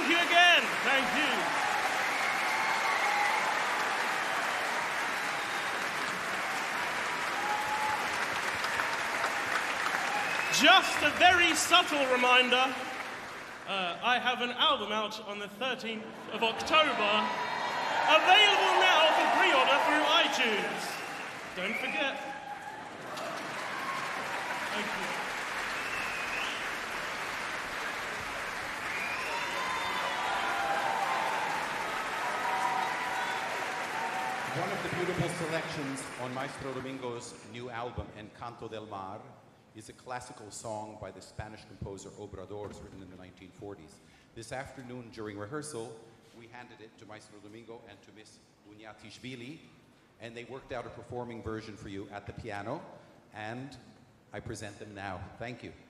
Thank you again. Thank you. Just a very subtle reminder, I have an album out on the 13th of October, available now for pre-order through iTunes. Don't forget. Thank you. One of the beautiful selections on Maestro Domingo's new album, Encanto del Mar, is a classical song by the Spanish composer Obradors, written in the 1940s. This afternoon, during rehearsal, we handed it to Maestro Domingo and to Miss Bunyatishvili, and they worked out a performing version for you at the piano, and I present them now. Thank you.